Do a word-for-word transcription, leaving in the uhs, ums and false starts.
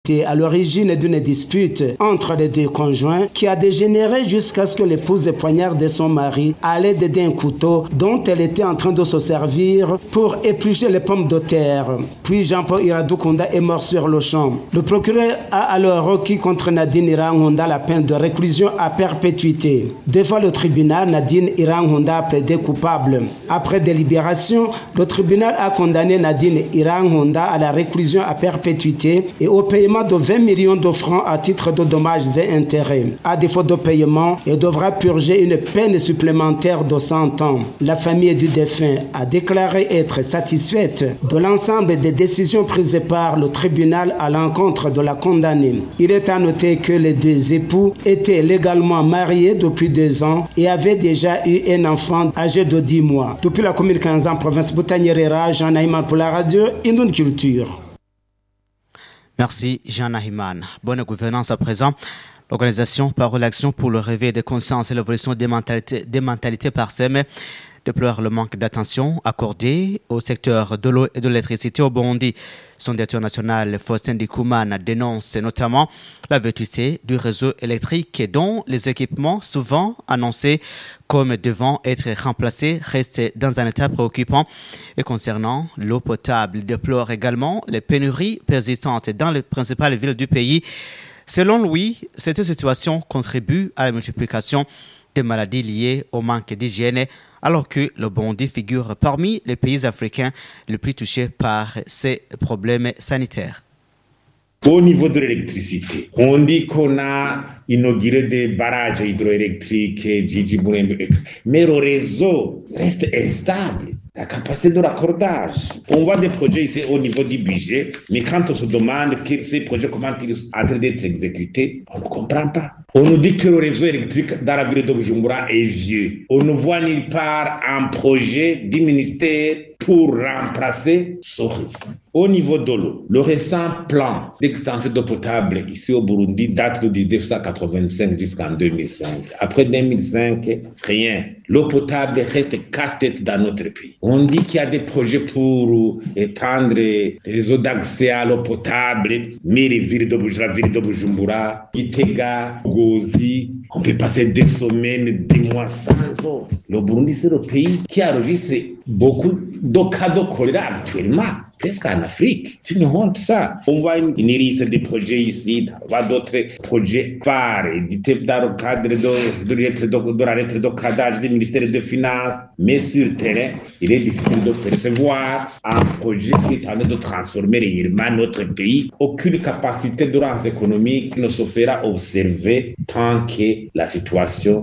à l'origine d'une dispute entre les deux conjoints qui a dégénéré jusqu'à ce que l'épouse poignarde son mari à l'aide d'un couteau dont elle était en train de se servir pour éplucher les pommes de terre. Puis Jean-Paul Iradou Kounda est mort sur le champ. Le procureur a alors requis contre Nadine Iran Honda la peine de réclusion à perpétuité. Devant le tribunal, Nadine Iran Honda a plaidé coupable. Après délibération, le tribunal a condamné Nadine Iran Honda à la réclusion à perpétuité et au paiement de vingt millions de francs à titre de dommages et intérêts. À défaut de paiement, elle devra purger une peine supplémentaire de cent ans. La famille du défunt a déclaré être satisfaite de l'ensemble des décisions prises par le tribunal à l'encontre de la condamnée. Il est à noter que les deux époux étaient légalement mariés depuis deux ans et avaient déjà eu un enfant âgé de dix mois. Depuis la commune quinze ans, province Boutaniérera, Jean Naïman pour la radio Indoune Culture. Merci Jean Nahiman. Bonne gouvernance à présent. L'Organisation par l'action pour le réveil des consciences et l'évolution des mentalités, des mentalités par S E M déplore le manque d'attention accordée au secteur de l'eau et de l'électricité au Burundi. Son directeur national, Faustin Ndikuman, dénonce notamment la vétusté du réseau électrique dont les équipements souvent annoncés comme devant être remplacés restent dans un état préoccupant. Et concernant l'eau potable, il déplore également les pénuries persistantes dans les principales villes du pays. Selon lui, cette situation contribue à la multiplication des maladies liées au manque d'hygiène, alors que le Burundi figure parmi les pays africains les plus touchés par ces problèmes sanitaires. Au niveau de l'électricité, on dit qu'on a inauguré des barrages hydroélectriques, Gigi Burembe, mais le réseau reste instable. La capacité de raccordage. On voit des projets ici au niveau du budget, mais quand on se demande que ces projets, comment ils sont en train d'être exécutés, on ne comprend pas. On nous dit que le réseau électrique dans la ville de Bujumbura est vieux. On ne voit nulle part un projet du ministère pour remplacer ce réseau. Au niveau de l'eau, le récent plan d'extension d'eau potable ici au Burundi date de dix-neuf cent quatre-vingt-cinq jusqu'en deux mille cinq. Après deux mille cinq, rien. L'eau potable reste casse-tête dans notre pays. On dit qu'il y a des projets pour étendre les réseaux d'accès à l'eau potable, mais les villes de Bujumbura, la ville de Bujumbura, Gitega, Gozi, on peut passer des semaines, des mois sans eau. Le Burundi, c'est le pays qui enregistre beaucoup de cas de choléra actuellement. Presque en Afrique. C'est une honte, ça. On voit une, une liste de projets ici, on voit d'autres projets phares, édités dans le cadre de, de, de, de, de la lettre de cadastre du ministère des Finances. Mais sur le terrain, il est difficile de percevoir un projet qui est en train de transformer réellement notre pays. Aucune capacité de relance économique ne se fera observer tant que la situation